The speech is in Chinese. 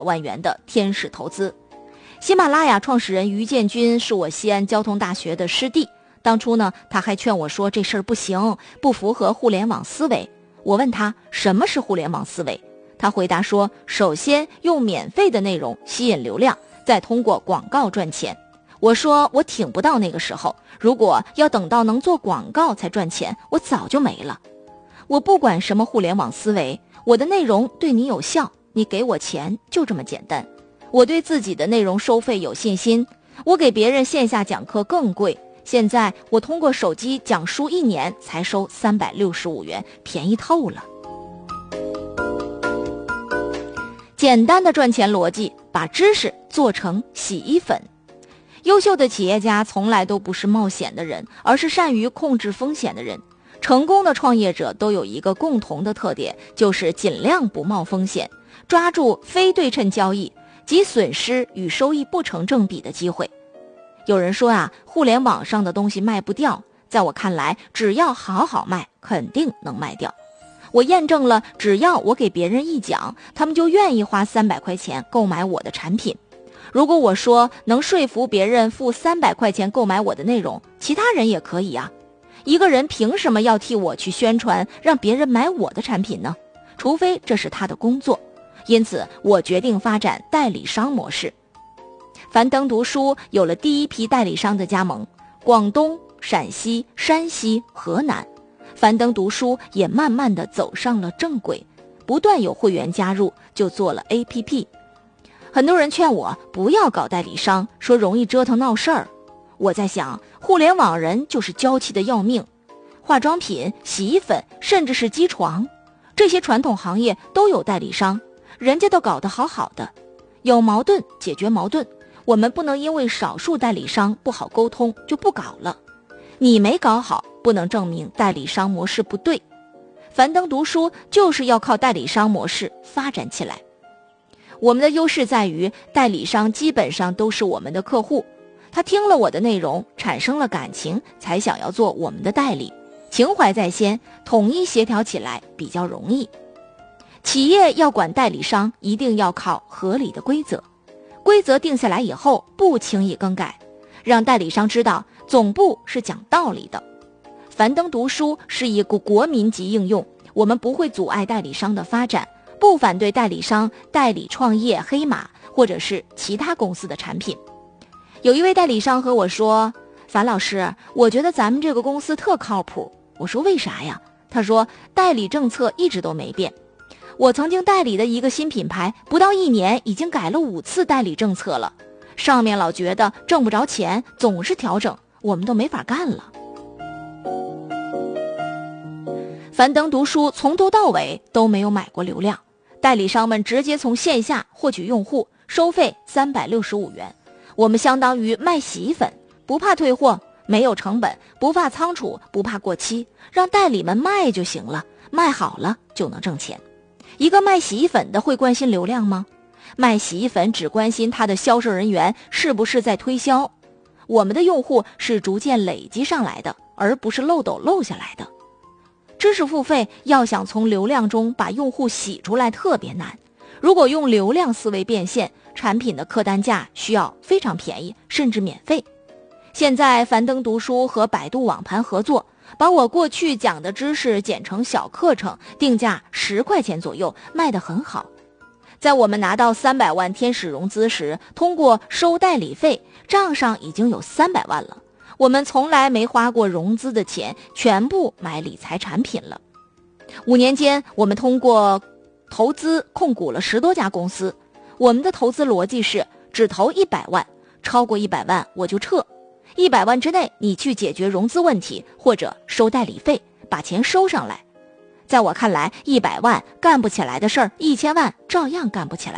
万元的天使投资。喜马拉雅创始人于建军是我西安交通大学的师弟，当初呢，他还劝我说这事儿不行，不符合互联网思维。我问他什么是互联网思维，他回答说，首先用免费的内容吸引流量，再通过广告赚钱。我说我挺不到那个时候，如果要等到能做广告才赚钱，我早就没了。我不管什么互联网思维，我的内容对你有效，你给我钱，就这么简单。我对自己的内容收费有信心，我给别人线下讲课更贵，现在我通过手机讲书1年才收365元，便宜透了。简单的赚钱逻辑，把知识做成洗衣粉。优秀的企业家从来都不是冒险的人，而是善于控制风险的人。成功的创业者都有一个共同的特点，就是尽量不冒风险，抓住非对称交易及损失与收益不成正比的机会。有人说啊，互联网上的东西卖不掉，在我看来，只要好好卖，肯定能卖掉。我验证了，只要我给别人一讲，他们就愿意花300块钱购买我的产品。如果我说能说服别人付300块钱购买我的内容，其他人也可以啊。一个人凭什么要替我去宣传，让别人买我的产品呢？除非这是他的工作。因此，我决定发展代理商模式。樊登读书有了第一批代理商的加盟，广东、陕西、山西、河南，樊登读书也慢慢地走上了正轨，不断有会员加入，就做了 APP。很多人劝我不要搞代理商，说容易折腾闹事儿。我在想，互联网人就是娇气的要命，化妆品、洗衣粉，甚至是机床，这些传统行业都有代理商，人家都搞得好好的。有矛盾解决矛盾，我们不能因为少数代理商不好沟通就不搞了。你没搞好，不能证明代理商模式不对。樊登读书就是要靠代理商模式发展起来。我们的优势在于，代理商基本上都是我们的客户，他听了我的内容，产生了感情，才想要做我们的代理，情怀在先，统一协调起来比较容易。企业要管代理商，一定要靠合理的规则，规则定下来以后，不轻易更改，让代理商知道总部是讲道理的。樊登读书是一个国民级应用，我们不会阻碍代理商的发展，不反对代理商代理创业黑马或者是其他公司的产品。有一位代理商和我说，樊老师，我觉得咱们这个公司特靠谱。我说为啥呀？他说代理政策一直都没变，我曾经代理的一个新品牌，不到1年已经改了5次代理政策了，上面老觉得挣不着钱，总是调整，我们都没法干了。樊登读书从头到尾都没有买过流量，代理商们直接从线下获取用户，收费365元。我们相当于卖洗衣粉，不怕退货，没有成本，不怕仓储，不怕过期，让代理们卖就行了，卖好了就能挣钱。一个卖洗衣粉的会关心流量吗？卖洗衣粉只关心他的销售人员是不是在推销。我们的用户是逐渐累积上来的，而不是漏斗漏下来的。知识付费要想从流量中把用户洗出来特别难，如果用流量思维变现，产品的客单价需要非常便宜，甚至免费。现在樊登读书和百度网盘合作，把我过去讲的知识剪成小课程，定价10块钱左右，卖得很好。在我们拿到300万天使融资时，通过收代理费，账上已经有300万了。我们从来没花过融资的钱，全部买理财产品了。5年间，我们通过投资控股了10多家公司。我们的投资逻辑是只投100万，超过100万我就撤。100万之内你去解决融资问题或者收代理费，把钱收上来。在我看来，100万干不起来的事儿，1000万照样干不起来。